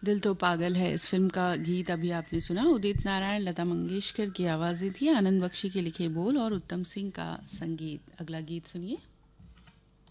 दिल तो पागल है इस फिल्म का गीत अभी आपने सुना। उदित नारायण, लता मंगेशकर की आवाज़ें थी, आनंद बख्शी के लिखे बोल और उत्तम सिंह का संगीत। अगला गीत सुनिए।